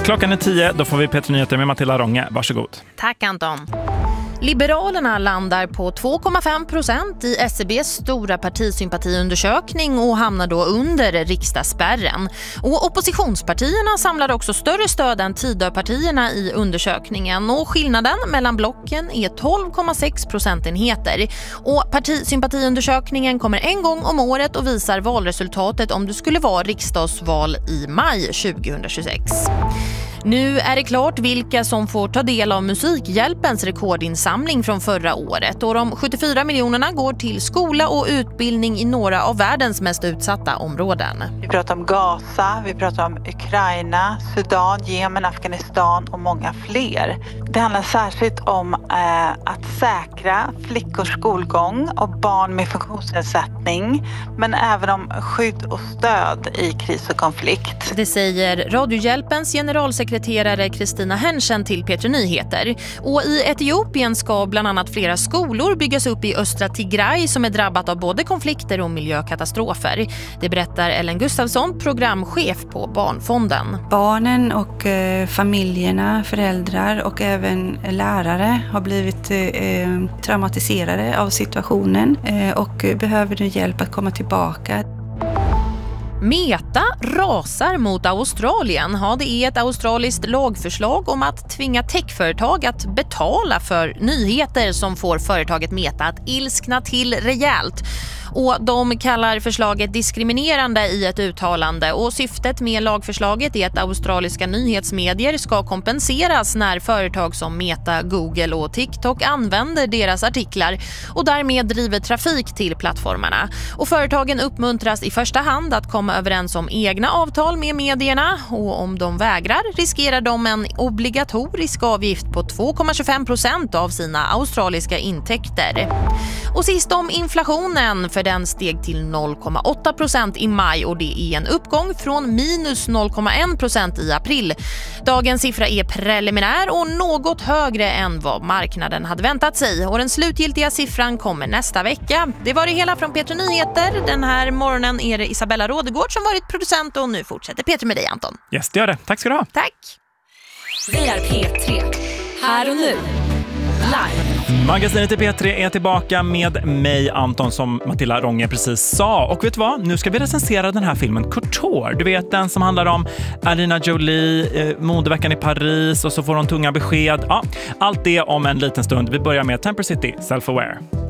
Klockan är 10, då får vi P3 Nyheter med Matilda Ronge. Varsågod. Tack Anton. Liberalerna landar på 2,5% i SCBs stora partisympatiundersökning och hamnar då under riksdagsspärren. Och oppositionspartierna samlar också större stöd än Tidöpartierna i undersökningen och skillnaden mellan blocken är 12,6 procentenheter. Och partisympatiundersökningen kommer en gång om året och visar valresultatet om det skulle vara riksdagsval i maj 2026. Nu är det klart vilka som får ta del av Musikhjälpens rekordinsamling från förra året. Och de 74 miljonerna går till skola och utbildning i några av världens mest utsatta områden. Vi pratar om Gaza, vi pratar om Ukraina, Sudan, Jemen, Afghanistan och många fler. Det handlar särskilt om att säkra flickors skolgång och barn med funktionsnedsättning, men även om skydd och stöd i kris och konflikt. Det säger Radiohjälpens generalsekreterare Kristina Henschen till P3 Nyheter. Och i Etiopien ska bland annat flera skolor byggas upp i östra Tigray som är drabbat av både konflikter och miljökatastrofer. Det berättar Ellen Gustafsson, programchef på Barnfonden. Barnen och familjerna, föräldrar och även lärare har blivit traumatiserade av situationen och behöver nu hjälp att komma tillbaka. Meta rasar mot Australien. Ja, det är ett australiskt lagförslag om att tvinga techföretag att betala för nyheter som får företaget Meta att ilskna till rejält. Och de kallar förslaget diskriminerande i ett uttalande och syftet med lagförslaget är att australiska nyhetsmedier ska kompenseras när företag som Meta, Google och TikTok använder deras artiklar och därmed driver trafik till plattformarna. Och företagen uppmuntras i första hand att komma överens om egna avtal med medierna och om de vägrar riskerar de en obligatorisk avgift på 2,25% av sina australiska intäkter. Och sist om inflationen, för den steg till 0,8% i maj och det är en uppgång från minus 0,1% i april. Dagens siffra är preliminär och något högre än vad marknaden hade väntat sig. Och den slutgiltiga siffran kommer nästa vecka. Det var det hela från P3 Nyheter. Den här morgonen är det Isabella Rådegård som varit producent och nu fortsätter P3 med dig Anton. Yes, det gör det. Tack ska du ha. Tack. Vi är P3. Här och nu. Live. Magasinet i P3 är tillbaka med mig Anton som Matilda Ronge precis sa. Och vet du vad? Nu ska vi recensera den här filmen Couture. Du vet den som handlar om Angelina Jolie, modeveckan i Paris och så får hon tunga besked. Ja, allt det om en liten stund. Vi börjar med Temper City, Self-Aware.